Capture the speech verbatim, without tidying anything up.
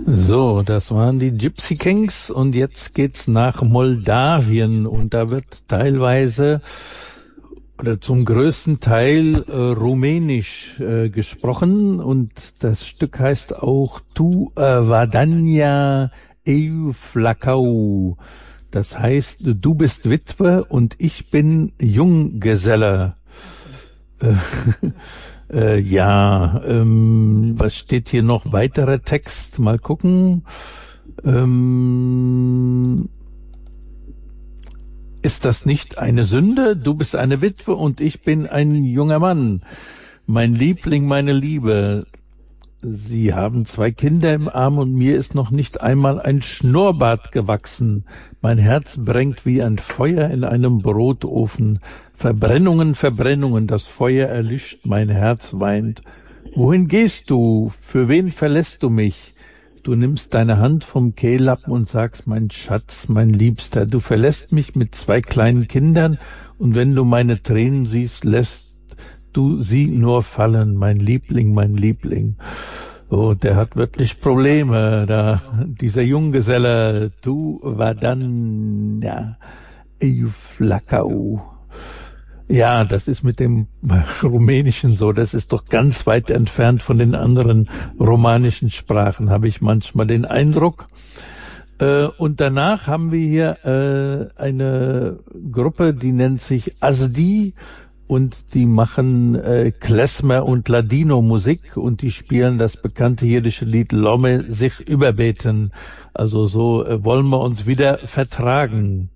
So, das waren die Gypsy Kings und jetzt geht's nach Moldawien und da wird teilweise oder zum größten Teil äh, Rumänisch äh, gesprochen und das Stück heißt auch Tu äh, Vadania Eu Flacau. Das heißt, du bist Witwe und ich bin Junggeselle. Äh, Äh, ja, ähm, was steht hier noch? Weiterer Text, mal gucken. Ähm, ist das nicht eine Sünde? Du bist eine Witwe und ich bin ein junger Mann. Mein Liebling, meine Liebe. Sie haben zwei Kinder im Arm und mir ist noch nicht einmal ein Schnurrbart gewachsen. Mein Herz brennt wie ein Feuer in einem Brotofen. Verbrennungen, Verbrennungen, das Feuer erlischt, mein Herz weint. Wohin gehst du? Für wen verlässt du mich? Du nimmst deine Hand vom Kehllappen und sagst, mein Schatz, mein Liebster, du verlässt mich mit zwei kleinen Kindern und wenn du meine Tränen siehst, lässt du sie nur fallen, mein Liebling, mein Liebling. Oh, der hat wirklich Probleme, da, dieser Junggeselle, du war dann, ja, Flakau. Ja, das ist mit dem Rumänischen so, das ist doch ganz weit entfernt von den anderen romanischen Sprachen, habe ich manchmal den Eindruck. Äh, und danach haben wir hier äh, eine Gruppe, die nennt sich Asdi und die machen äh, Klezmer und Ladino-Musik und die spielen das bekannte jiddische Lied Lomme sich überbeten. Also so äh, wollen wir uns wieder vertragen.